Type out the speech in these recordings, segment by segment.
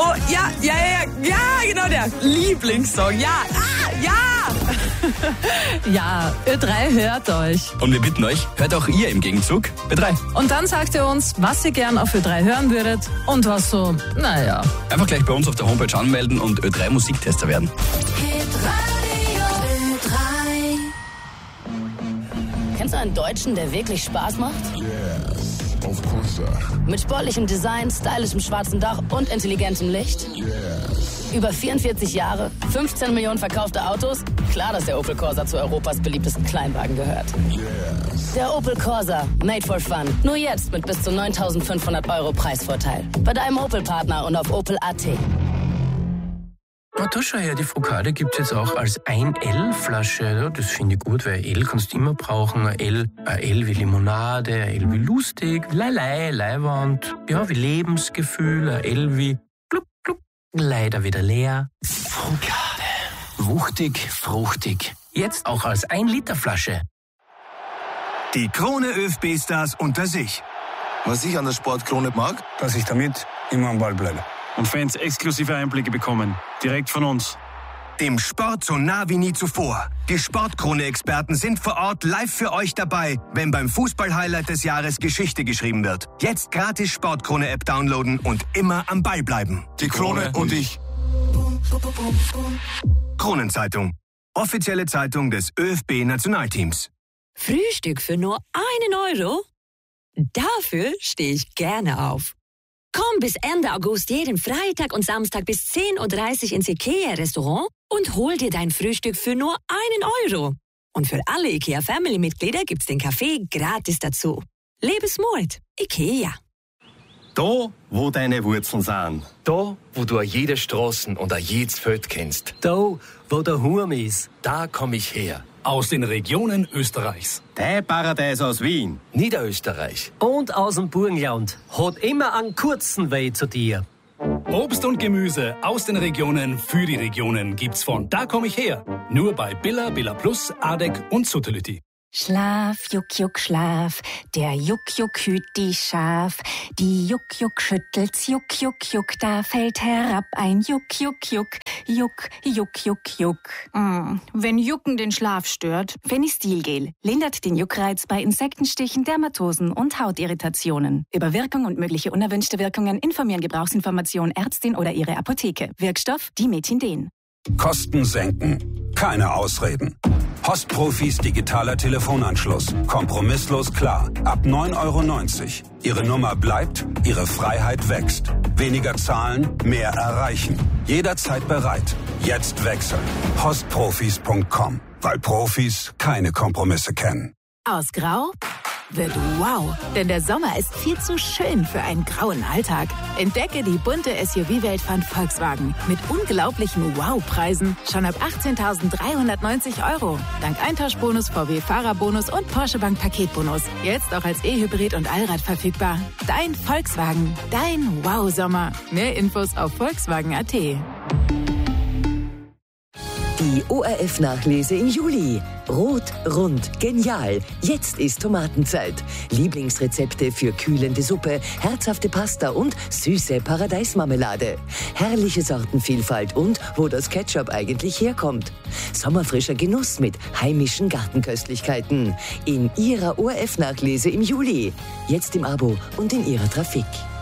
Oh, ja, genau der Lieblingssong. Ja. Ja, Ö3 hört euch. Und wir bitten euch, hört auch ihr im Gegenzug Ö3. Und dann sagt ihr uns, was ihr gern auf Ö3 hören würdet und was so, naja. Einfach gleich bei uns auf der Homepage anmelden und Ö3 Musiktester werden. Kennst du einen Deutschen, der wirklich Spaß macht? Yes, of course. Mit sportlichem Design, stylischem schwarzen Dach und intelligentem Licht? Yes. Über 44 Jahre, 15 Millionen verkaufte Autos? Klar, dass der Opel Corsa zu Europas beliebtesten Kleinwagen gehört. Yes. Der Opel Corsa, made for fun. Nur jetzt mit bis zu 9.500 € Preisvorteil. Bei deinem Opel-Partner und auf Opel.at. Oh, da schau her, die Focaccia gibt es jetzt auch als 1L-Flasche. Ja, das finde ich gut, weil L kannst du immer brauchen. Ein L wie Limonade, ein L wie lustig, Leiwand, ja, wie Lebensgefühl, ein L wie gluck, gluck, leider wieder leer. Focaccia. Wuchtig, fruchtig. Jetzt auch als 1-Liter-Flasche. Die Krone ÖFB-Stars unter sich. Was ich an der Sportkrone mag, dass ich damit immer am Ball bleibe. Und Fans exklusive Einblicke bekommen. Direkt von uns. Dem Sport so nah wie nie zuvor. Die Sportkrone-Experten sind vor Ort live für euch dabei, wenn beim Fußball-Highlight des Jahres Geschichte geschrieben wird. Jetzt gratis Sportkrone-App downloaden und immer am Ball bleiben. die Krone und ich. Kronenzeitung. Offizielle Zeitung des ÖFB-Nationalteams. Frühstück für nur 1 €? Dafür stehe ich gerne auf. Komm bis Ende August jeden Freitag und Samstag bis 10:30 Uhr ins IKEA-Restaurant und hol dir dein Frühstück für nur 1 €. Und für alle IKEA-Family-Mitglieder gibt's den Kaffee gratis dazu. Lebensmut. IKEA. Da, wo deine Wurzeln sind. Da, wo du jede Straßen und jedes Feld kennst. Da, wo der Hurm ist. Da komm ich her. Aus den Regionen Österreichs. Dein Paradies aus Wien. Niederösterreich. Und aus dem Burgenland. Hat immer einen kurzen Weg zu dir. Obst und Gemüse aus den Regionen für die Regionen gibt's von Da komm ich her. Nur bei Billa, Billa Plus, Adek und Suttelütti. Schlaf, Juck, Juck, Schlaf, der Juck, Juck hüt die Schaf. Die Juck, Juck schüttelt's, Juck, Juck, Juck, da fällt herab ein Juck, Juck, Juck, Juck, Juck, Juck, Juck. Wenn Jucken den Schlaf stört, Fenistilgel lindert den Juckreiz bei Insektenstichen, Dermatosen und Hautirritationen. Über Wirkung und mögliche unerwünschte Wirkungen informieren Gebrauchsinformation Ärztin oder ihre Apotheke. Wirkstoff Dimethinden. Kosten senken. Keine Ausreden. Postprofis digitaler Telefonanschluss. Kompromisslos klar. Ab 9,90 €. Ihre Nummer bleibt, Ihre Freiheit wächst. Weniger zahlen, mehr erreichen. Jederzeit bereit. Jetzt wechseln. Postprofis.com. Weil Profis keine Kompromisse kennen. aus Grau wird wow, denn der Sommer ist viel zu schön für einen grauen Alltag. Entdecke die bunte SUV-Welt von Volkswagen mit unglaublichen Wow-Preisen schon ab 18.390 €. Dank Eintauschbonus, VW-Fahrerbonus und Porsche Bank Paketbonus. Jetzt auch als E-Hybrid und Allrad verfügbar. Dein Volkswagen, dein Wow-Sommer. Mehr Infos auf Volkswagen.at. Die ORF-Nachlese im Juli. Rot, rund, genial. Jetzt ist Tomatenzeit. Lieblingsrezepte für kühlende Suppe, herzhafte Pasta und süße Paradeismarmelade. Herrliche Sortenvielfalt und wo das Ketchup eigentlich herkommt. Sommerfrischer Genuss mit heimischen Gartenköstlichkeiten. In Ihrer ORF-Nachlese im Juli. Jetzt im Abo und in Ihrer Trafik.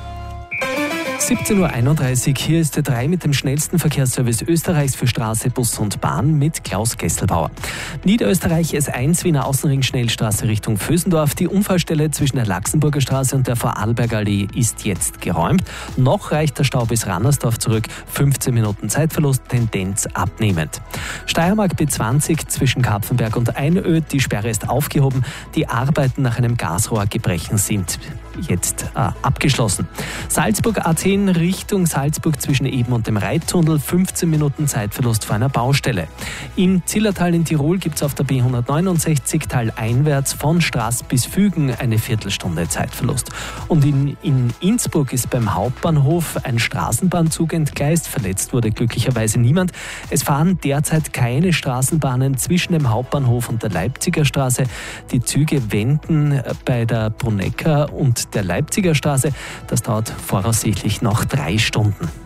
17:31 Uhr, hier ist der 3 mit dem schnellsten Verkehrsservice Österreichs für Straße, Bus und Bahn mit Klaus Gesselbauer. Niederösterreich S1 Wiener Außenring Schnellstraße Richtung Vösendorf. Die Unfallstelle zwischen der Laxenburger Straße und der Vorarlbergallee ist jetzt geräumt. Noch reicht der Stau bis Rannersdorf zurück. 15 Minuten Zeitverlust, Tendenz abnehmend. Steiermark B20 zwischen Kapfenberg und Einöd. Die Sperre ist aufgehoben. Die Arbeiten nach einem Gasrohrgebrechen sind jetzt abgeschlossen. Salzburg A10 Richtung Salzburg zwischen Eben und dem Reittunnel, 15 Minuten Zeitverlust vor einer Baustelle. Im Zillertal in Tirol gibt es auf der B169 taleinwärts von Straß bis Fügen eine Viertelstunde Zeitverlust. Und in Innsbruck ist beim Hauptbahnhof ein Straßenbahnzug entgleist. Verletzt wurde glücklicherweise niemand. Es fahren derzeit keine Straßenbahnen zwischen dem Hauptbahnhof und der Leipziger Straße. Die Züge wenden bei der Brunecker und der Leipziger Straße. Das dauert voraussichtlich noch 3 Stunden.